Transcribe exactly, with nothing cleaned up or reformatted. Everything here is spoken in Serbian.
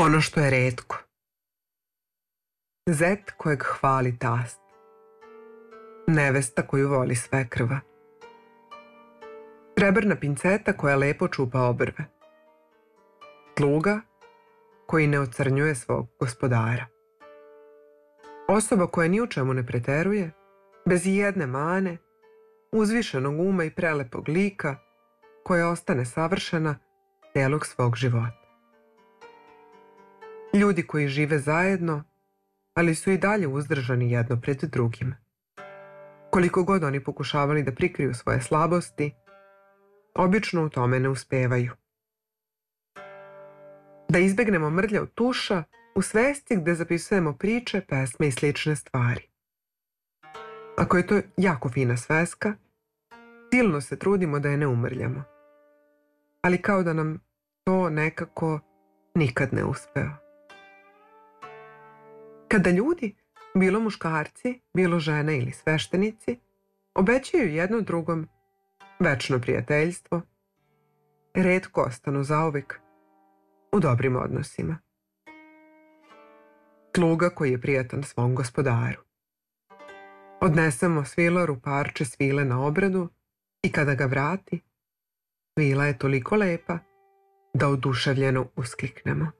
Ono što je retko. Zet kojeg hvali tast. Nevesta koju voli svekrva. Srebrna pinceta koja lepo čupa obrve. Sluga koji ne ocrnjuje svog gospodara. Osoba koja ni u čemu ne preteruje, bez ijedne mane, uzvišenog uma i prelepog lika, koja ostane savršena celog svog života. Ljudi koji žive zajedno, ali su i dalje uzdržani jedno pred drugim. Koliko god oni pokušavali da prikriju svoje slabosti, obično u tome ne uspevaju. Da izbegnemo mrljav tuša u svesti gde zapisujemo priče, pesme i slične stvari. Ako je to jako fina sveska, silno se trudimo da je ne umrljamo. Ali kao da nam to nekako nikad ne uspeva. Kada ljudi, bilo muškarci, bilo žene ili sveštenici, obećaju jedno drugom večno prijateljstvo, retko ostanu zauvek u dobrim odnosima. Sluga koji je prijatan svom gospodaru. Odnesemo svilaru parče svile na obradu i kada ga vrati, svila je toliko lepa da oduševljeno uskliknemo.